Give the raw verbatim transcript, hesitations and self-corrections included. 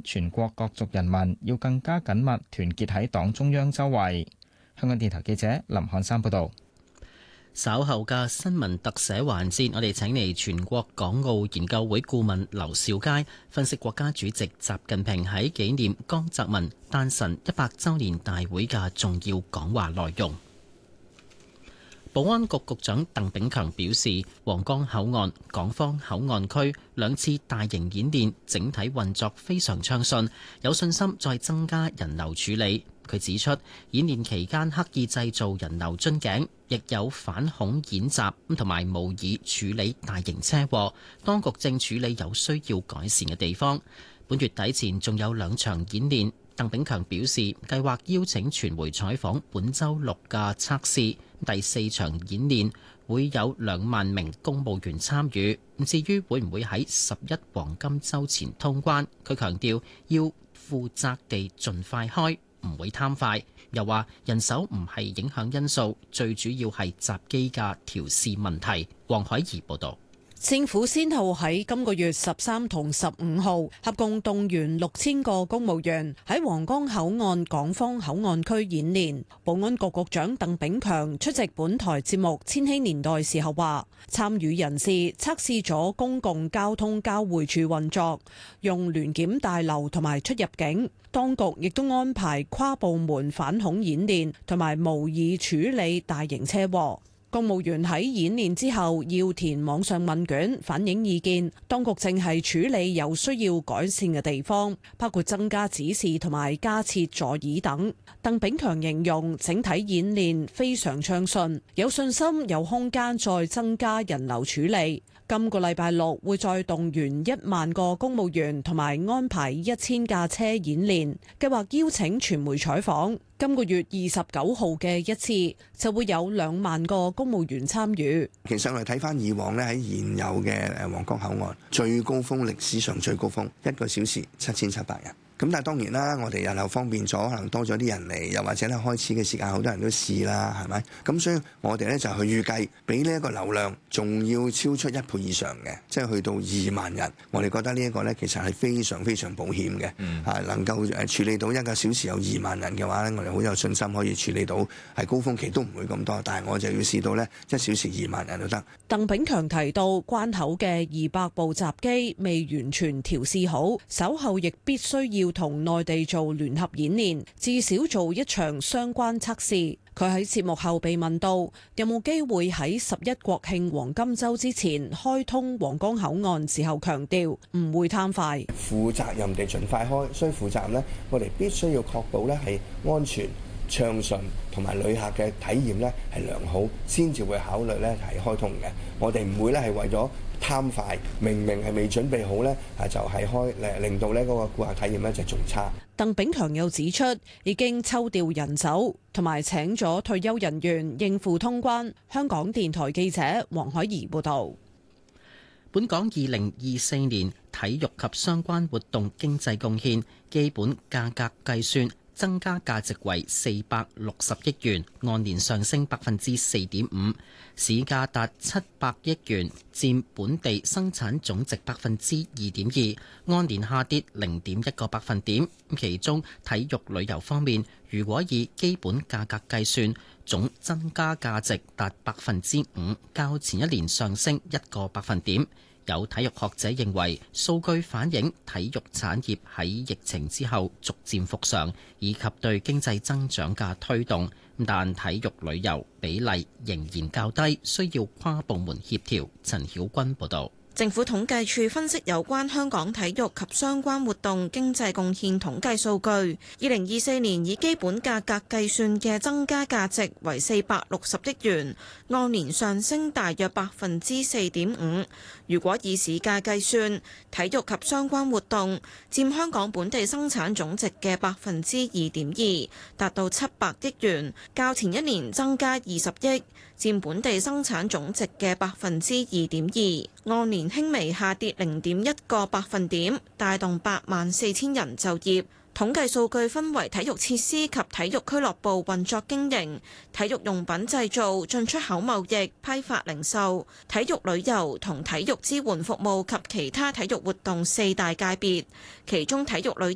全國各族人民要更加緊密團結喺黨中央周圍。香港電台記者林漢山報道。 稍後嘅新聞特寫環節，我哋請嚟全國港澳研究會顧問劉兆佳分析國家主席習近平喺紀念江澤民誕辰一百週年大會嘅重要講話內容。保安局局長鄧炳強表示，皇崗口岸、港方口岸區兩次大型演練整體運作非常暢順，有信心再增加人流處理。佢指出，演練期間刻意製造人流樽頸，亦有反恐演習同埋模擬處理大型車禍，當局正處理有需要改善嘅地方。本月底前仲有兩場演練。鄧炳強表示，計劃邀請傳媒採訪本週六嘅測試，第四場演練會有兩萬名公務員參與。至於會唔會喺十一黃金週前通關，佢強調要負責地盡快開，唔會貪快。又話人手唔係影響因素，最主要係閘機嘅調試問題。黃海怡報導。 政府先後喺今個月十三同十五號合共動員六千個公務員喺皇崗口岸港方口岸區演練。保安局局長鄧炳強出席本台節目《千禧年代》時候話，參與人士測試咗公共交通交匯處運作，用聯檢大樓同埋出入境。當局亦都安排跨部門反恐演練同埋模擬處理大型車禍。公務員喺演練之後要填網上問卷反映意見，當局正係處理有需要改善嘅地方，包括增加指示同埋加設座椅等。鄧炳強形容整體演練非常暢順，有信心有空間再增加人流處理。今個禮拜六會再動員一萬個公務員同埋安排一千架車演練，計劃邀請傳媒採訪。今個月二十九號嘅一次就會有兩萬個公務員參與。 其實我哋睇翻以往咧，喺現有嘅誒皇崗口岸最高峰，歷史上最高峰一個小時七千七百人。咁但係當然啦，我哋人流方便咗，可能多咗啲人嚟，又或者咧開始嘅時間好多人都試啦，係咪？咁所以我哋咧就去預計，比呢一個流量仲要超出一倍以上嘅，即係去到二萬人。我哋覺得呢一個咧其實係非常非常保險嘅，嗯、啊能夠誒處理到一個小時有二萬人嘅話咧，我哋好有信心可以處理到，係高峰期都唔會咁多，但係我就要試到咧一小時二萬人都得。 鄧炳強提到，關口嘅二百部閘機未完全調試好，稍後亦必須要同內地做聯合演練，至少做一場相關測試。佢喺節目後被問到有冇機會喺十一國慶黃金週之前開通皇崗口岸時候，強調唔會貪快， 負責任地盡快開。所以負責任呢，我哋必須要確保呢係安全暢順同埋旅客嘅體驗呢係良好，先至會考慮呢係開通嘅。我哋唔會呢係為咗貪快，明明係未準備好呢，係就係開誒，令到呢嗰個顧客體驗呢就仲差。 鄧炳強又指出，已經抽調人手同埋請咗退休人員應付通關。香港電台記者黃海怡報導。 本港二零二四年體育及相關活動經濟貢獻基本價格計算增加價值為四百六十億元，按年上升百分之四點五，市價達七百億元，佔本地生產總值百分之二點二，按年下跌零點一個百分點。其中體育旅遊方面，如果以基本價格計算，總增加價值達百分之五，較前一年上升一個百分點。有體育學者認為，數據反映體育產業喺疫情之後逐漸復常，以及對經濟增長嘅推動。但體育旅遊比例仍然較低，需要跨部門協調。陳曉君報導。 政府統計處分析有關香港體育及相關活動經濟貢獻統計數據，二零二四年以基本價格計算嘅增加價值為四百六十億元，按年上升大約百分之四點五。如果以市價計算，體育及相關活動佔香港本地生產總值嘅百分之二點二，達到七百億元，較前一年增加二十億，佔本地生產總值嘅百分之二點二，按年輕微下跌零點一個百分點，帶動八萬四千人就業。統計數據分為體育設施及體育俱樂部運作經營、體育用品製造、進出口貿易、批發零售、體育旅遊同體育支援服務及其他體育活動四大界別。其中體育旅